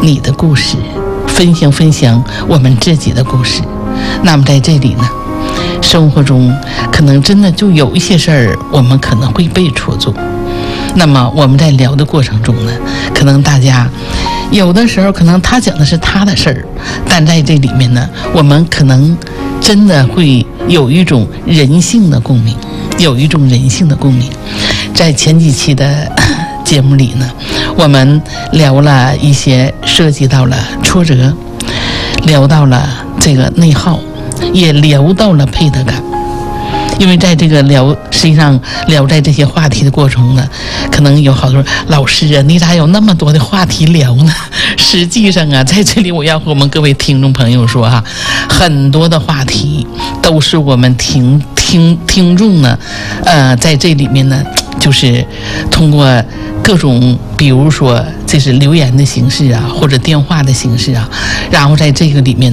你的故事，分享我们自己的故事。那么在这里呢，生活中可能真的就有一些事儿，我们可能会被戳中。那么我们在聊的过程中呢，可能大家有的时候可能他讲的是他的事儿，但在这里面呢，我们可能真的会有一种人性的共鸣，在前几期的节目里呢，我们聊了一些涉及到了挫折，聊到了这个内耗，也聊到了配得感。因为在这个实际上聊在这些话题的过程中呢，可能有好多老师啊，你咋有那么多的话题聊呢？实际上啊，在这里我要和我们各位听众朋友说哈，很多的话题都是我们听众呢，在这里面呢，就是通过各种，比如说这是留言的形式啊，或者电话的形式啊，然后在这个里面